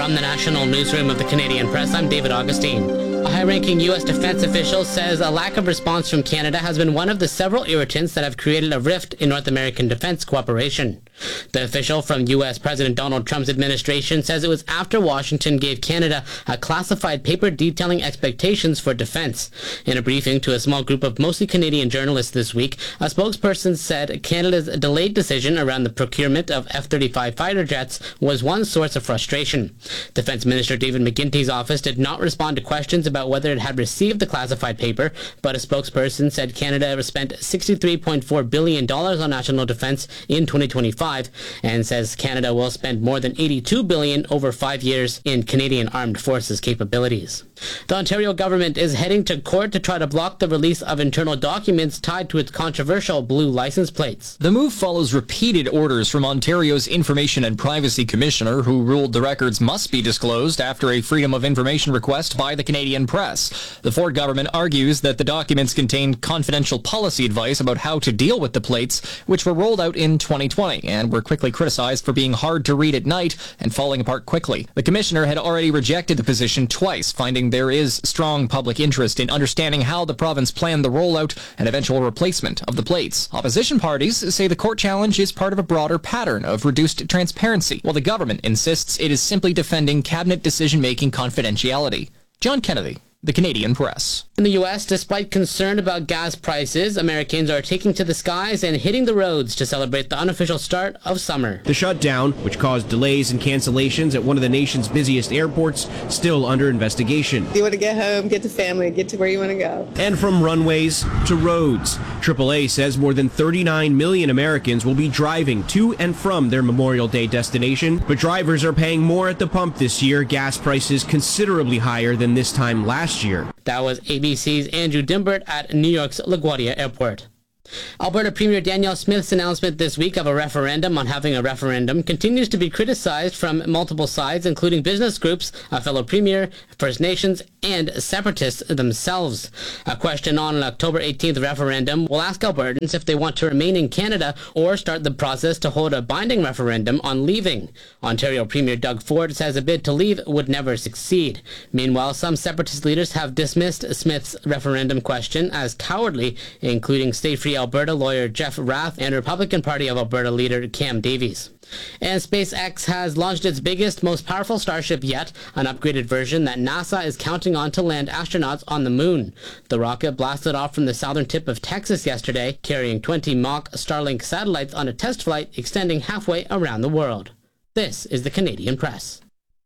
From the national newsroom of the Canadian Press, I'm David Augustine. A high-ranking U.S. defense official says a lack of response from Canada has been one of the several irritants that have created a rift in North American defense cooperation. The official from U.S. President Donald Trump's administration says it was after Washington gave Canada a classified paper detailing expectations for defense. In a briefing to a small group of mostly Canadian journalists this week, a spokesperson said Canada's delayed decision around the procurement of F-35 fighter jets was one source of frustration. Defense Minister David McGuinty's office did not respond to questions about whether it had received the classified paper, but a spokesperson said Canada spent $63.4 billion on national defense in 2025 and says Canada will spend more than $82 billion over 5 years in Canadian Armed Forces capabilities. The Ontario government is heading to court to try to block the release of internal documents tied to its controversial blue license plates. The move follows repeated orders from Ontario's Information and Privacy Commissioner, who ruled the records must be disclosed after a Freedom of Information request by the Canadian Press. The Ford government argues that the documents contained confidential policy advice about how to deal with the plates, which were rolled out in 2020 and were quickly criticized for being hard to read at night and falling apart quickly. The commissioner had already rejected the position twice, finding there is strong public interest in understanding how the province planned the rollout and eventual replacement of the plates. Opposition parties say the court challenge is part of a broader pattern of reduced transparency, while the government insists it is simply defending cabinet decision-making confidentiality. John Kennedy, The Canadian Press. In the U.S., despite concern about gas prices, Americans are taking to the skies and hitting the roads to celebrate the unofficial start of summer. The shutdown, which caused delays and cancellations at one of the nation's busiest airports, still under investigation. You want to get home, get to family, get to where you want to go. And from runways to roads, AAA says more than 39 million Americans will be driving to and from their Memorial Day destination, but drivers are paying more at the pump this year, gas prices considerably higher than this time last year. That was ABC's Andrew Dimbert at New York's LaGuardia Airport. Alberta Premier Danielle Smith's announcement this week of a referendum on having a referendum continues to be criticized from multiple sides, including business groups, a fellow premier, First Nations, and separatists themselves. A question on an October 18th referendum will ask Albertans if they want to remain in Canada or start the process to hold a binding referendum on leaving. Ontario Premier Doug Ford says a bid to leave would never succeed. Meanwhile, some separatist leaders have dismissed Smith's referendum question as cowardly, including State Free Alberta lawyer Jeff Rath and Republican Party of Alberta leader Cam Davies. And SpaceX has launched its biggest, most powerful Starship yet, an upgraded version that NASA is counting on to land astronauts on the moon. The rocket blasted off from the southern tip of Texas yesterday, carrying 20 mock Starlink satellites on a test flight extending halfway around the world. This is the Canadian Press.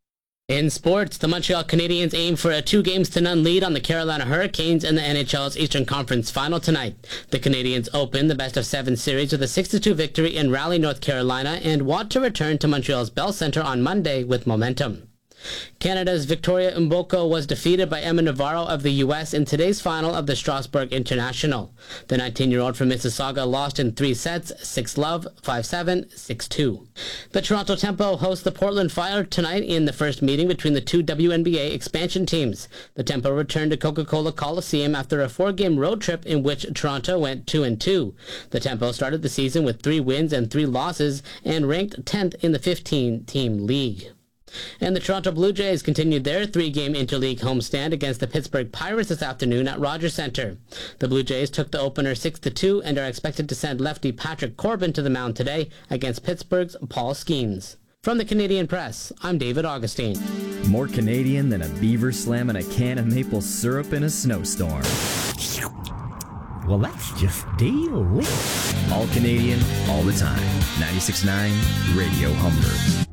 In sports, the Montreal Canadiens aim for a 2-0 lead on the Carolina Hurricanes in the NHL's Eastern Conference Final tonight. The Canadiens open the best-of-7 series with a 6-2 victory in Raleigh, North Carolina, and want to return to Montreal's Bell Centre on Monday with momentum. Canada's Victoria Mboko was defeated by Emma Navarro of the U.S. in today's final of the Strasbourg International. The 19-year-old from Mississauga lost in 3 sets, 6-love, 5-7, 6-2. The Toronto Tempo hosts the Portland Fire tonight in the first meeting between the two WNBA expansion teams. The Tempo returned to Coca-Cola Coliseum after a 4-game road trip in which Toronto went 2-2. The Tempo started the season with 3 wins and 3 losses and ranked 10th in the 15-team league. And the Toronto Blue Jays continued their 3-game interleague homestand against the Pittsburgh Pirates this afternoon at Rogers Centre. The Blue Jays took the opener 6-2 and are expected to send lefty Patrick Corbin to the mound today against Pittsburgh's Paul Skeens. From the Canadian Press, I'm David Augustine. More Canadian than a beaver slamming a can of maple syrup in a snowstorm. Well, that's just delicious. All Canadian, all the time. 96.9 Radio Humber.